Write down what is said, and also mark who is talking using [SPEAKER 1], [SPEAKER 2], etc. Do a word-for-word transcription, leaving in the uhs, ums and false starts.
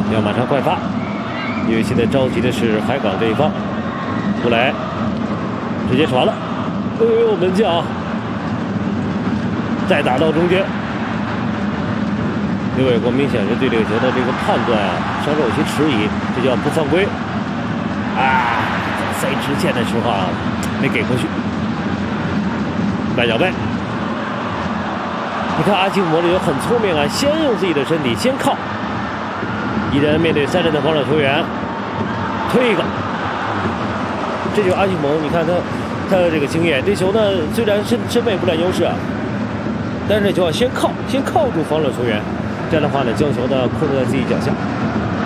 [SPEAKER 1] 要马上快发，因为现在着急的是海港这一方。布莱直接传了，哎呦，门将再打到中间。刘伟国明显是对这个球的这个判断啊，稍稍有些迟疑，这叫不犯规啊！在塞直线的时候啊，没给过去。半脚背，你看阿基姆这个很聪明啊，先用自己的身体先靠，一人面对三人的防守球员，推一个。这就是阿基姆，你看他他的这个经验，这球呢虽然身身位不占优势啊，但是这球啊先靠先靠住防守球员。这样的话呢，将球呢控制在自己脚下。